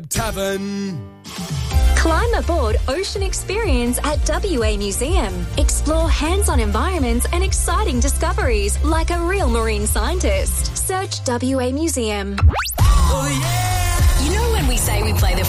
Tavern. Climb aboard Ocean Experience at WA Museum. Explore hands-on environments and exciting discoveries like a real marine scientist. Search WA Museum. Oh, yeah. You know when we say we play the